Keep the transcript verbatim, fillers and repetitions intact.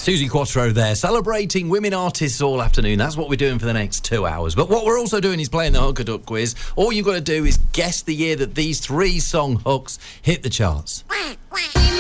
Suzi Quatro there, celebrating women artists all afternoon. That's what we're doing for the next two hours. But what we're also doing is playing the Hook a Duck quiz. All you've got to do is guess the year that these three song hooks hit the charts.